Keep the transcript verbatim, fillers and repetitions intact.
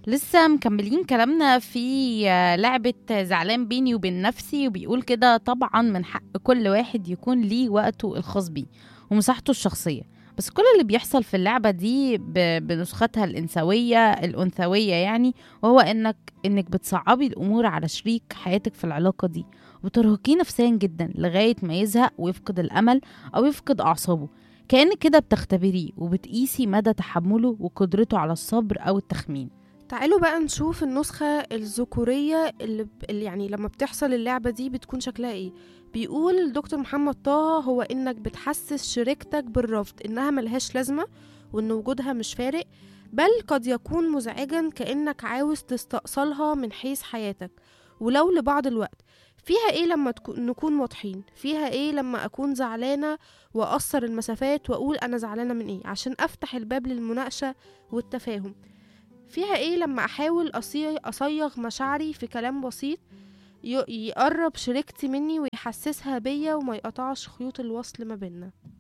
لسه مكملين كلامنا في آه، لعبة زعلان بيني وبين نفسي، وبيقول كده: طبعا من حق كل واحد يكون ليه وقته الخاص بيه ومساحته الشخصية. بس كل اللي بيحصل في اللعبة دي ب- بنسختها الإنثوية الأنثوية يعني، وهو إنك إنك بتصعبي الأمور على شريك حياتك في العلاقة دي، وترهقيه نفسيا جدا لغاية ما يزهق ويفقد الأمل أو يفقد أعصابه. كأنك كده بتختبريه وبتقيسي مدى تحمله وقدرته على الصبر أو التخمين. تعالوا بقى نشوف النسخة الذكورية اللي, ب... اللي يعني لما بتحصل اللعبة دي بتكون شكلها ايه. بيقول دكتور محمد طه هو انك بتحسس شريكتك بالرفض، انها ملهاش لازمة وان وجودها مش فارق، بل قد يكون مزعجا، كأنك عاوز تستأصلها من حيث حياتك ولو لبعض الوقت. فيها ايه لما تكو... نكون واضحين؟ فيها ايه لما اكون زعلانة واقصر المسافات واقول انا زعلانة من ايه عشان افتح الباب للمناقشة والتفاهم؟ فيها ايه لما احاول أصي- اصيغ مشاعري في كلام بسيط ي- يقرب شريكتي مني ويحسسها بيا وما يقطعش خيوط الوصل ما بيننا؟